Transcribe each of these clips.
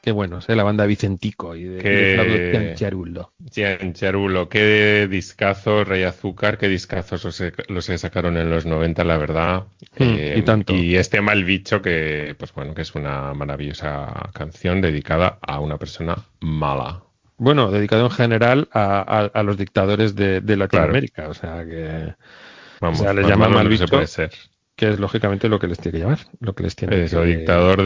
Qué bueno, la banda Vicentico y de Claudio Cianciarulo. Cianciarulo, qué discazos, Rey Azúcar, qué discazos los que sacaron en los 90, la verdad. Y tanto. Y este Mal Bicho, que, pues bueno, que es una maravillosa canción dedicada a una persona mala. Bueno, dedicado en general a los dictadores de Claro, Latinoamérica, o sea que vamos, les más llaman malo mal no se puede bicho, ser. que es lógicamente lo que les tiene que llamar, lo que les tiene Eso, que... dictador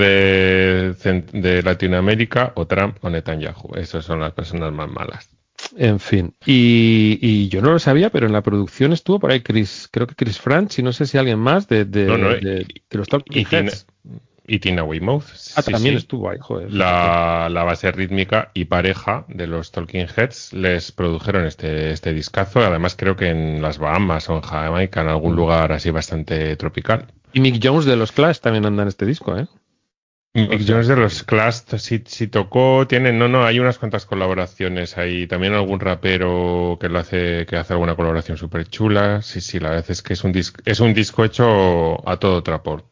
de Latinoamérica o Trump o Netanyahu. Esas son las personas más malas. En fin, y yo no lo sabía, pero en la producción estuvo por ahí creo que Chris Frantz y no sé si alguien más No, no, de los Talking Heads. y Tina Weymouth, sí, También sí. estuvo ahí, joder, fíjate. La base rítmica y pareja de los Talking Heads les produjeron este discazo. Además, creo que en las Bahamas o en Jamaica, en algún lugar así bastante tropical. Y Mick Jones de los Clash también anda en este disco, ¿eh? Mick Jones de los Clash sí tocó, hay unas cuantas colaboraciones ahí, también algún rapero que hace alguna colaboración súper chula, sí, la verdad es que es un disco hecho a todo trapo.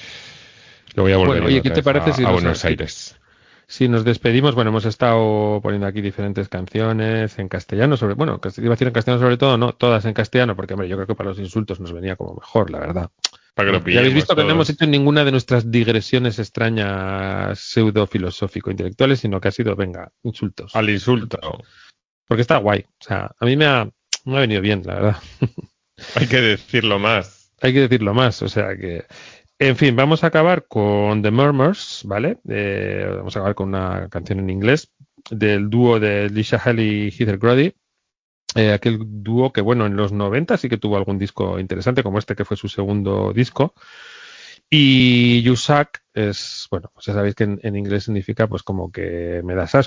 Lo voy a volver Bueno, a ir oye, ¿qué otra te vez parece a Buenos Aires. si nos despedimos? Bueno, hemos estado poniendo aquí diferentes canciones en castellano, iba a decir en castellano sobre todo, no, todas en castellano, porque hombre, yo creo que para los insultos nos venía como mejor, la verdad. Para que lo Ya habéis pillemos visto que no hemos todos hecho ninguna de nuestras digresiones extrañas pseudo-filosófico-intelectuales, sino que ha sido, venga, insultos. al insulto. Porque está guay. O sea, a mí me ha venido bien, la verdad. Hay que decirlo más. Hay que decirlo más. O sea que, en fin, vamos a acabar con The Murmurs, ¿vale? Vamos a acabar con una canción en inglés del dúo de Lisha Haley y Heather Grody. Aquel dúo que, bueno, en los 90 sí que tuvo algún disco interesante, como este que fue su segundo disco. Y You Suck es, bueno, pues ya sabéis que en inglés significa pues como que me das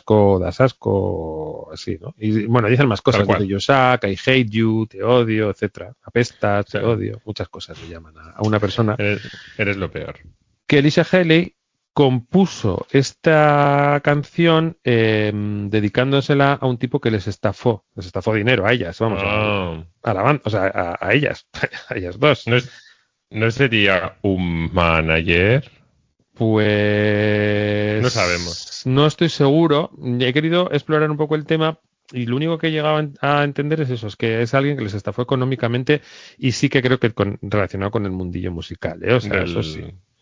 asco, así, ¿no? Y bueno, dicen más cosas, desde You Suck, I hate you, te odio, etcétera. Apestas, O te sea, odio, muchas cosas le llaman a una persona. eres lo peor. Que Lisa Haley compuso esta canción dedicándosela a un tipo que les estafó dinero a ellas, vamos, a la banda, o sea, a ellas, a ellas dos. ¿No sería un manager? Pues No sabemos. no estoy seguro. He querido explorar un poco el tema y lo único que he llegado a entender es eso, es que es alguien que les estafó económicamente y sí que creo que relacionado con el mundillo musical, ¿eh? O sea, eso sí.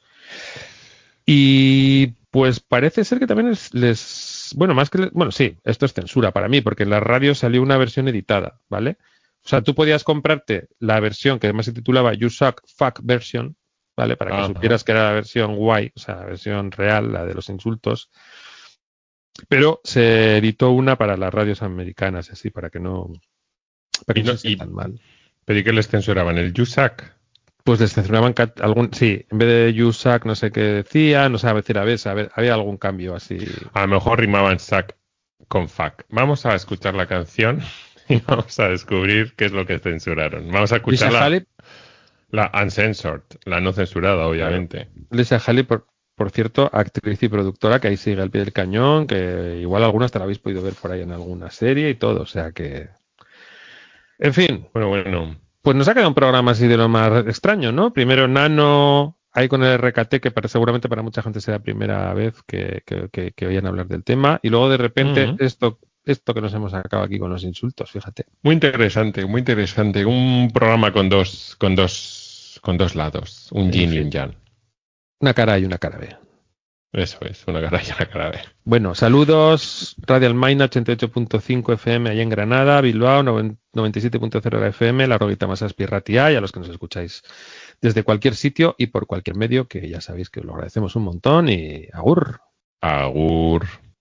Y pues parece ser que también bueno, sí, esto es censura para mí, porque en la radio salió una versión editada, ¿vale? O sea, tú podías comprarte la versión que además se titulaba You Suck Fuck Version, ¿vale? Para que supieras que era la versión guay, o sea, la versión real, la de los insultos. Pero se editó una para las radios americanas, así, para que no se sientan mal. ¿Pero y qué les censuraban? ¿El You Suck? Pues les censuraban sí, en vez de You Suck no sé qué decía, no sé, a ver, había algún cambio así. A lo mejor rimaban Suck con Fuck. Vamos a escuchar la canción y vamos a descubrir qué es lo que censuraron. Vamos a escuchar la uncensored, la no censurada, obviamente. Claro. Lisa Haley, por cierto, actriz y productora que ahí sigue al pie del cañón, que igual algunas te la habéis podido ver por ahí en alguna serie y todo, o sea que... En fin. Bueno. Pues nos ha quedado un programa así de lo más extraño, ¿no? Primero Nano, ahí con el RKT, que seguramente para mucha gente será la primera vez que oían hablar del tema, y luego de repente esto que nos hemos sacado aquí con los insultos, fíjate. Muy interesante. Un programa con dos lados, un yin y un yang. Una cara A y una cara B. Eso es, una cara A y una cara B. Bueno, saludos, Radial Maina 88.5 FM allá en Granada, Bilbao 97.0 la FM, La Roguita Masaspi Ratia, y a los que nos escucháis desde cualquier sitio y por cualquier medio, que ya sabéis que os lo agradecemos un montón, y agur. Agur.